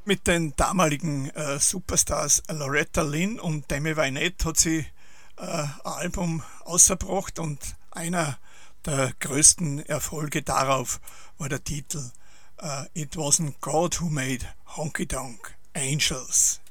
Mit den damaligen Superstars Loretta Lynn und Demi Wynette hat sie ein Album ausgebracht und einer der größten Erfolge darauf war der Titel It Wasn't God Who Made Honky Tonk Angels.